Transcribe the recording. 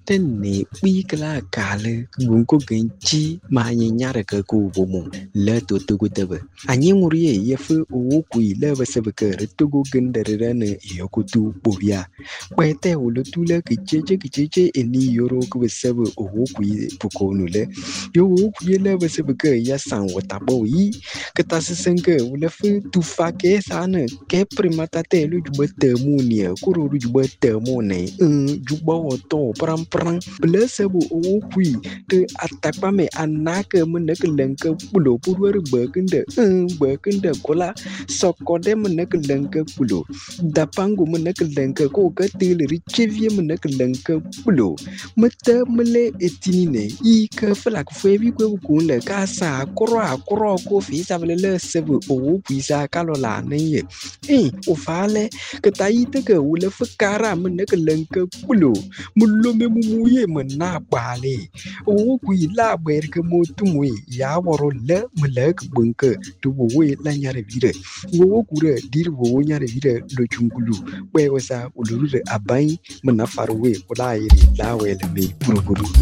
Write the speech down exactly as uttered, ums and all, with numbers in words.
Tene bikla kale gunko genchi ma nyare ke ku bomo le to to gutebe anyi ngurie yefu o kui le basebe ke retugo gendere ne yokutu bobia kwete ulutule kicheche kicheche eni yoro ku basebe o kui pukonu le yo o kui le basebe ke ya san watabo yi ketassenke ulefu tufa ke sana ke primata te lu jubete munia kuro jubete mone un jubo to pram pram blessebu o kui te atakpame anake meneke lenke pulo purwer bekende un bekende kola sokode meneke lenke pulo dapangu meneke lenke ko ketil richevie meneke lenke pulo mete mele etinine i ke flak febi ko kunle kasa koro akoro ko fi savele sebu o kui sa kalola neye eh o fale ke taite ke ule fukara meneke lenke pulo mulome mumuye mena bale o kui la ber ke motumwe ya woro le melek bunke to we la nyare vire wo kure dir wo nyare vire lo chungulu we wasa uluru abai mena farwe kula iri la we le me buruburu